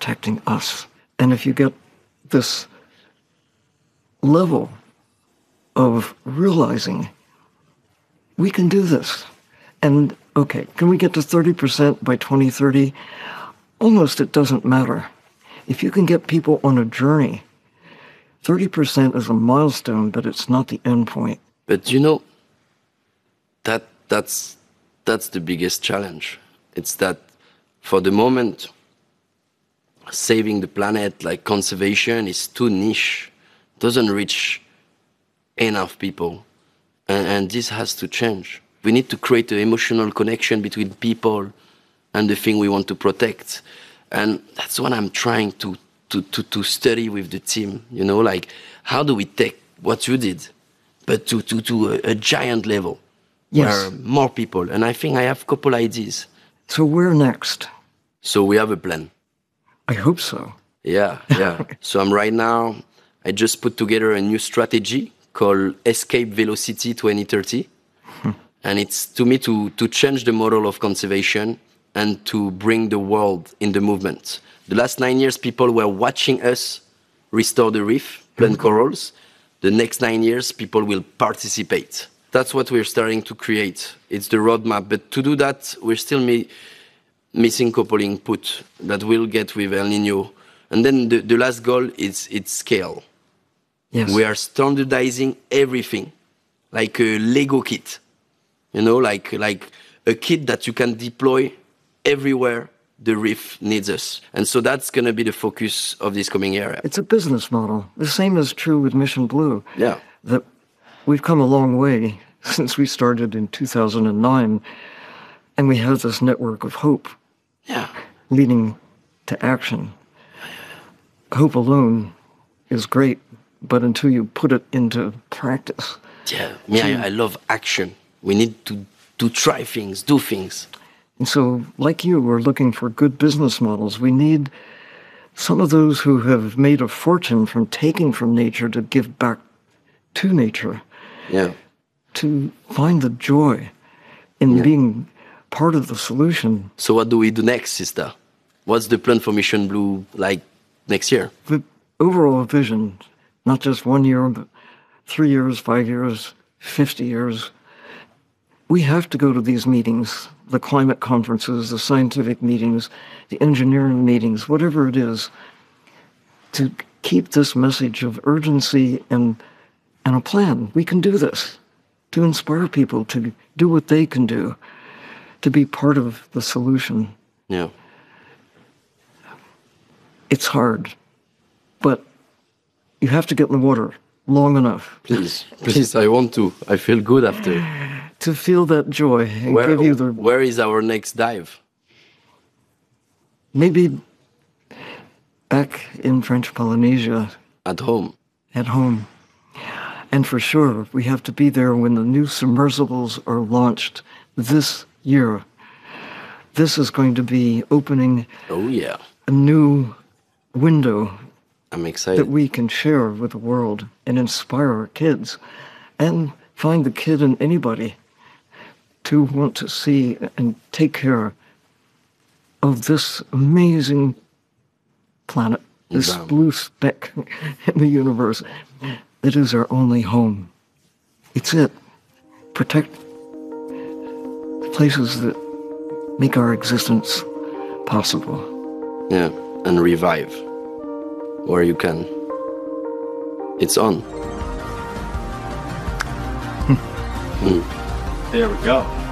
protecting us. And if you get this level of realizing we can do this, and okay, can we get to 30% by 2030? Almost it doesn't matter. If you can get people on a journey, 30% is a milestone, but it's not the end point. But you know, that's the biggest challenge. It's that for the moment, saving the planet, like conservation, is too niche, doesn't reach enough people. And this has to change. We need to create an emotional connection between people and the thing we want to protect. And that's what I'm trying to study with the team, you know, like how do we take what you did, but to a giant level, yes, where more people, and I think I have a couple ideas. So where next? So we have a plan. I hope so. Yeah. So I just put together a new strategy called Escape Velocity 2030. And it's, to me, to change the model of conservation and to bring the world in the movement. The last 9 years, people were watching us restore the reef, plant corals. The next 9 years, people will participate. That's what we're starting to create. It's the roadmap. But to do that, we're still missing couple input that we'll get with El Nino. And then the last goal is its scale. Yes. We are standardizing everything, like a Lego kit. You know, like a kit that you can deploy everywhere the reef needs us. And so that's going to be the focus of this coming year. It's a business model. The same is true with Mission Blue. Yeah. That we've come a long way since we started in 2009, and we have this network of hope, yeah, leading to action. Hope alone is great, but until you put it into practice. Yeah, I love action. We need to try things, do things. And so, like you, we're looking for good business models. We need some of those who have made a fortune from taking from nature to give back to nature. Yeah. To find the joy in being part of the solution. So what do we do next, sister? What's the plan for Mission Blue like next year? The overall vision, not just 1 year, but 3 years, 5 years, 50 years. We have to go to these meetings, the climate conferences, the scientific meetings, the engineering meetings, whatever it is, to keep this message of urgency and a plan. We can do this, to inspire people to do what they can do, to be part of the solution. Yeah. It's hard, but you have to get in the water long enough. Please, I want to. I feel good after. To feel that joy and give you the... Where is our next dive? Maybe back in French Polynesia. At home. At home. And for sure, we have to be there when the new submersibles are launched this year. This is going to be opening a new window. I'm excited. That we can share with the world and inspire our kids and find the kid in anybody to want to see and take care of this amazing planet, this blue speck in the universe that is our only home. It's it. Protect the places that make our existence possible. Yeah, and revive where you can. It's on. There we go.